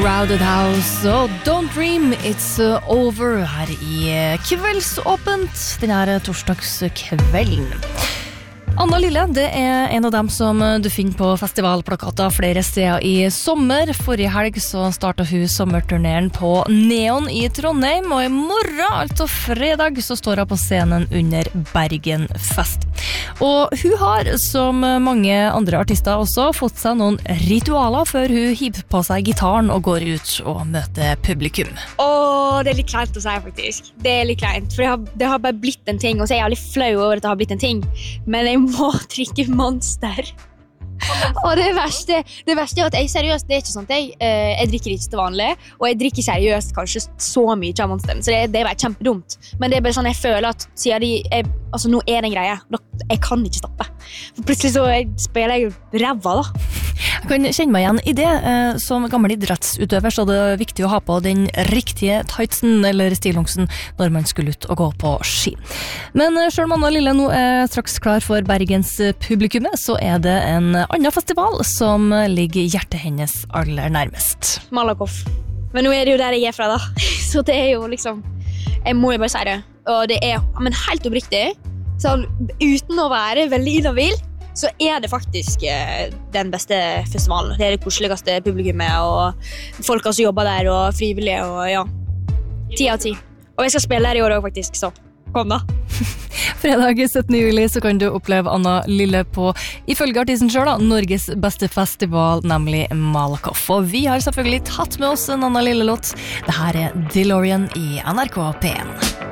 Crowded House og Don't Dream It's Over her i Kveldsåpent denne torsdagskvelden. Anna Lille, det en av dem som du finner på festivalplakater flere steder i sommer. Forrige helg så startet hun sommerturneren på Neon i Trondheim, og i morgen, altså fredag, så står hun på scenen under Bergenfest. Og hun har, som mange andre artister også, fått seg noen ritualer før hun hiver på seg gitaren og går ut og møter publikum. Det litt kleint å si faktisk. Det litt kleint, for det har bare blitt en ting, og så jeg litt flau over at det har blitt en ting. Men jeg må drikke Monster. Og det verste at jeg seriøst, det ikke sånn at jeg drikker ikke til vanlig, og jeg drikker seriøst kanskje så mye av Monsteren, så det bare kjempedumt. Men det bare sånn, jeg føler at siden nå det en greie, jeg kan ikke stoppe. For plutselig så spiller jeg ræva da. Jeg kan kjenne meg igjen i det. Som gammel idrettsutøver så det viktig å ha på den riktige tightsen eller stillongsen når man skulle ut og gå på ski. Men selv om Anna Lille nå straks klar for Bergens publikummet, så det en annen festival som ligger hjertet hennes aller nærmest. Malakoff. Men nå det jo der jeg fra da. Så det jo liksom, jeg må jo bare si det. Og det men helt oppriktig, sånn, uten å være veldig inhabil, så det faktisk den beste festivalen. Det det koseligste publikummet, og folk som jobber der, og frivillige, og ja, 10 av 10. Og jeg skal spille her i år også faktisk, så kom da. Fredag 17. juli så kan du oppleve Anna Lille på, ifølge artisten selv da, Norges beste festival, nemlig Malakoff. Og vi har selvfølgelig tatt med oss en Anna Lille-låt. Dette DeLorean i NRK P1.